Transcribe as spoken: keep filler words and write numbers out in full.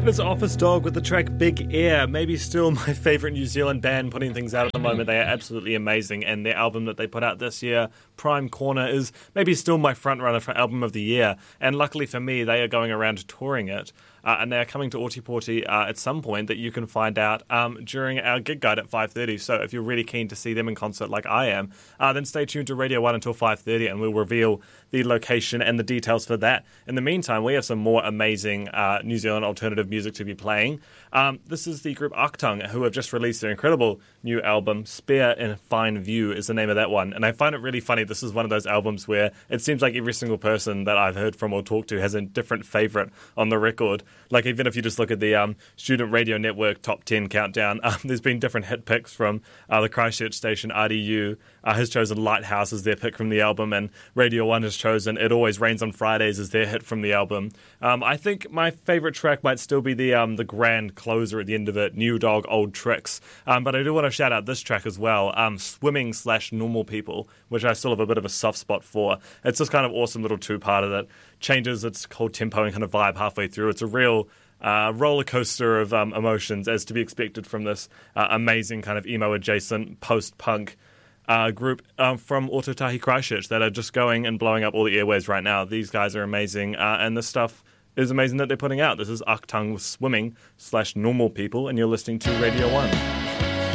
It's Office Dog with the track Big Air, maybe still my favourite New Zealand band putting things out at the moment. They are absolutely amazing, and their album that they put out this year, Prime Corner, is maybe still my front runner for Album of the Year. And luckily for me, they are going around touring it. Uh, and they are coming to Ōtepoti uh, at some point that you can find out um, during our gig guide at five thirty. So if you're really keen to see them in concert like I am, uh, then stay tuned to Radio one until five thirty and we'll reveal the location and the details for that. In the meantime, we have some more amazing uh, New Zealand alternative music to be playing. Um, this is the group Achtung, who have just released their incredible new album. Spare in Fine View is the name of that one. And I find it really funny. This is one of those albums where it seems like every single person that I've heard from or talked to has a different favourite on the record. Like, even if you just look at the um, Student Radio Network Top ten countdown, um, there's been different hit picks from uh, the Christchurch station R D U uh, has chosen Lighthouse as their pick from the album, and Radio one has chosen It Always Rains on Fridays as their hit from the album. Um, I think my favourite track might still be the um, the grand closer at the end of it, New Dog, Old Tricks. Um, but I do want to shout out this track as well, um, Swimming slash Normal People, which I still have a bit of a soft spot for. It's this kind of awesome little two-parter that changes its whole tempo and kind of vibe halfway through. It's a real uh, roller coaster of um, emotions, as to be expected from this uh, amazing kind of emo-adjacent post-punk uh, group um, from Ōtautahi Christchurch that are just going and blowing up all the airwaves right now. These guys are amazing, uh, and this stuff is amazing that they're putting out. This is Achtung with Swimming slash Normal People, and you're listening to Radio one.